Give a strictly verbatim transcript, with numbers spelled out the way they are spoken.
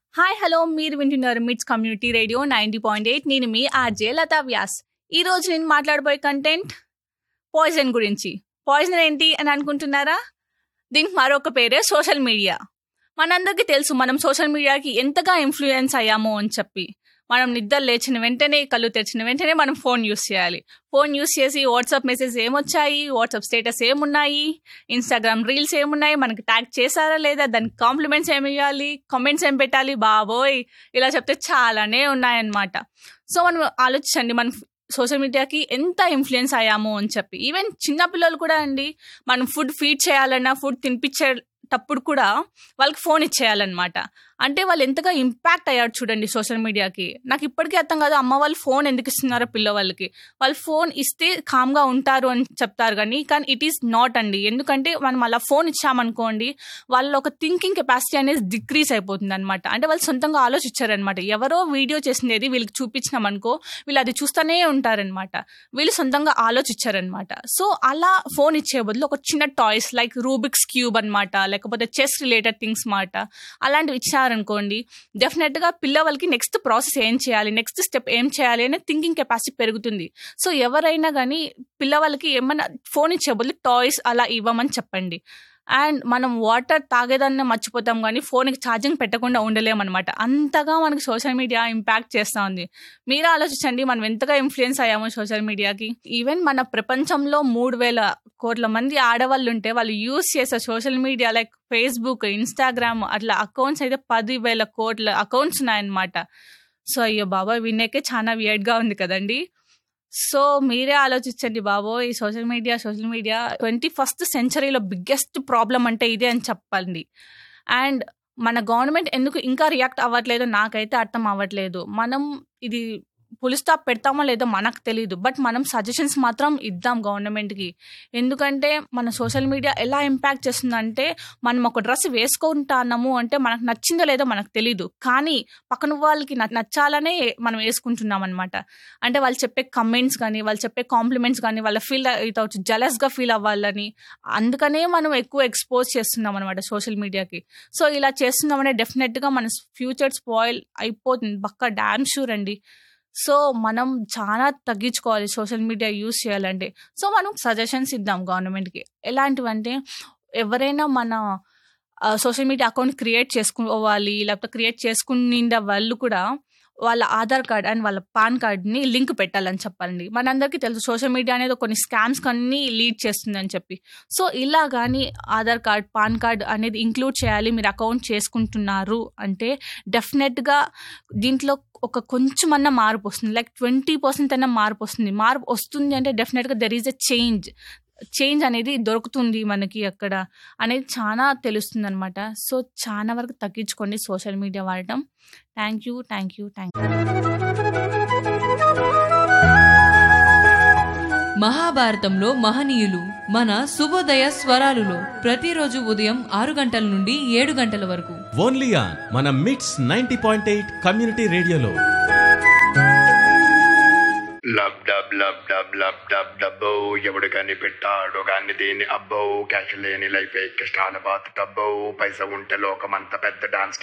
Hi hello మీరు వింటున్నారు మిట్స్ community radio ninety point eight నేను మీ ఆర్జే లతా వ్యాస్. ఈ రోజు నేను మాట్లాడబోయే కంటెంట్ పాయిజన్ గురించి. పాయిజన్ ఏంటి అని అనుకుంటున్నారా? దీనికి మరొక పేరే సోషల్ మీడియా. మనందరికీ తెలుసు మనం సోషల్ మీడియాకి ఎంతగా ఇన్ఫ్లుయెన్స్ అయ్యామో అని చెప్పి. మనం నిద్ర లేచిన వెంటనే కళ్ళు తెరిచిన వెంటనే మనం ఫోన్ యూస్ చేయాలి. ఫోన్ యూస్ చేసి వాట్సాప్ మెసేజ్ ఏమొచ్చాయి, వాట్సాప్ స్టేటస్ ఏమున్నాయి, ఇన్స్టాగ్రామ్ రీల్స్ ఏమున్నాయి, మనకి ట్యాగ్ చేశారా లేదా, దానికి కాంప్లిమెంట్స్ ఏమి ఇవ్వాలి, కామెంట్స్ ఏం పెట్టాలి, బాబోయ్ ఇలా చెప్తే చాలానే ఉన్నాయన్నమాట. సో మనం ఆలోచించండి మనం సోషల్ మీడియాకి ఎంత ఇన్ఫ్లుయెన్స్ అయ్యాము అని చెప్పి. ఈవెన్ చిన్నపిల్లలు కూడా అండి, మనం ఫుడ్ ఫీడ్ చేయాలన్నా ఫుడ్ తినిపించేటప్పుడు కూడా వాళ్ళకి ఫోన్ ఇచ్చేయాలన్నమాట. అంటే వాళ్ళు ఎంతగా ఇంపాక్ట్ అయ్యారు చూడండి సోషల్ మీడియాకి. నాకు ఇప్పటికీ అర్థం కాదు అమ్మ వాళ్ళు ఫోన్ ఎందుకు ఇస్తున్నారో పిల్లవాళ్ళకి. వాళ్ళు ఫోన్ ఇస్తే కామ్గా ఉంటారు అని చెప్తారు కానీ కానీ ఇట్ ఈస్ నాట్ అండి. ఎందుకంటే మనం అలా ఫోన్ ఇచ్చామనుకోండి వాళ్ళ ఒక థింకింగ్ కెపాసిటీ అనేది డిక్రీజ్ అయిపోతుంది అనమాట. అంటే వాళ్ళు సొంతంగా ఆలోచించారనమాట. ఎవరో వీడియో చేసింది వీళ్ళకి చూపించినామనుకో వీళ్ళు అది చూస్తూనే ఉంటారనమాట. వీళ్ళు సొంతంగా ఆలోచించారనమాట. సో అలా ఫోన్ ఇచ్చే బదులు ఒక చిన్న టాయ్స్ లైక్ రూబిక్స్ క్యూబ్ అనమాట, లేకపోతే చెస్ రిలేటెడ్ థింగ్స్ మాట అలాంటివి ఇచ్చారు అనుకోండి, డెఫినెట్ గా పిల్లవాళ్ళకి నెక్స్ట్ ప్రాసెస్ ఏం చేయాలి, నెక్స్ట్ స్టెప్ ఏం చేయాలి అనే థింకింగ్ కెపాసిటీ పెరుగుతుంది. సో ఎవరైనా కానీ పిల్లవాళ్ళకి ఏమన్నా ఫోన్ ఇచ్చే బదులు టాయ్స్ అలా ఇవ్వమని చెప్పండి. అండ్ మనం వాటర్ తాగేదాన్ని మర్చిపోతాం కానీ ఫోన్కి ఛార్జింగ్ పెట్టకుండా ఉండలేమన్నమాట. అంతగా మనకి సోషల్ మీడియా ఇంపాక్ట్ చేస్తూ ఉంది. మీరు ఆలోచించండి మనం ఎంతగా ఇన్ఫ్లుయెన్స్ అయ్యామో సోషల్ మీడియాకి. ఈవెన్ మన ప్రపంచంలో మూడు వేల కోట్ల మంది ఆడవాళ్ళు ఉంటే వాళ్ళు యూస్ చేసే social media like Facebook, Instagram అట్లా అకౌంట్స్ అయితే పది వేల కోట్ల అకౌంట్స్ ఉన్నాయన్నమాట. సో అయ్యో బాబా వినేకే చాలా వియర్డ్గా ఉంది కదండి. సో మీరే ఆలోచించండి బాబో, ఈ social media social media twenty first సెంచరీలో biggest problem అంటే ఇదే అని చెప్పండి. అండ్ మన గవర్నమెంట్ ఎందుకు ఇంకా రియాక్ట్ అవ్వట్లేదో నాకైతే అర్థం అవ్వట్లేదు. మనం ఇది ఫుల్ స్టాప్ పెడతామో లేదో మనకు తెలియదు, బట్ మనం సజెషన్స్ మాత్రం ఇద్దాం గవర్నమెంట్కి. ఎందుకంటే మన సోషల్ మీడియా ఎలా ఇంపాక్ట్ చేస్తుందంటే మనం ఒక డ్రెస్ వేసుకుంటున్నాము అంటే మనకు నచ్చిందో లేదో మనకు తెలీదు, కానీ పక్కన వాళ్ళకి నచ్చాలనే మనం వేసుకుంటున్నాం అనమాట. అంటే వాళ్ళు చెప్పే కమెంట్స్ కానీ వాళ్ళు చెప్పే కాంప్లిమెంట్స్ కానీ వాళ్ళ ఫీల్ అవుతావచ్చు, జలస్గా ఫీల్ అవ్వాలని, అందుకనే మనం ఎక్కువ ఎక్స్పోజ్ చేస్తున్నాం అనమాట సోషల్ మీడియాకి. సో ఇలా చేస్తున్నామంటే డెఫినెట్గా మన ఫ్యూచర్ స్పాయిల్ అయిపోతుంది, పక్కా డామ్ షూర్ అండి. సో మనం చాలా తగ్గించుకోవాలి సోషల్ మీడియా యూస్ చేయాలంటే. సో మనం సజెషన్స్ ఇద్దాం గవర్నమెంట్కి. ఎలాంటివంటే ఎవరైనా మన సోషల్ మీడియా అకౌంట్ క్రియేట్ చేసుకోవాలి, లేకపోతే క్రియేట్ చేసుకున్న వాళ్ళు కూడా వాళ్ళ ఆధార్ కార్డ్ అండ్ వాళ్ళ పాన్ కార్డ్ని లింక్ పెట్టాలని చెప్పాలండి. మనందరికీ తెలుసు సోషల్ మీడియా అనేది కొన్ని స్కామ్స్ కన్నీ లీడ్ చేస్తుందని చెప్పి. సో ఇలా కానీ ఆధార్ కార్డ్, పాన్ కార్డ్ అనేది ఇంక్లూడ్ చేయాలి మీరు అకౌంట్ చేసుకుంటున్నారు అంటే. డెఫినెట్గా దీంట్లో ఒక కొంచెమన్నా మార్పు వస్తుంది, లైక్ ట్వంటీ పర్సెంట్ అయినా మార్పు వస్తుంది. మార్పు వస్తుంది అంటే డెఫినెట్గా there is a change change అనేది దొరుకుతుంది మనకి అక్కడ అనేది చాలా తెలుస్తుంది అనమాట. సో చాలా వరకు తగ్గించుకోండి సోషల్ మీడియా వాడటం. Thank you thank you thank you మహాభారతంలో మహనీయులు మన శుభోదయ స్వరాలులో ప్రతిరోజు ఉదయం ఆరు గంటల నుండి ఏడు గంటల వరకు ఓన్లీ ఆన్ మన మిట్స్ నైంటీ పాయింట్ ఎయిట్ కమ్యూనిటీ రేడియోలో. Lub dub lub dub lub dub డబ్బో ఎవడు కాని పెట్టాడు కాని దీన్ని అబ్బో క్యాష్ లేని లైఫ్ కష్టాల బాత్ టబ్బో పైసా ఉంటే లోకమంత పెద్ద డాన్స్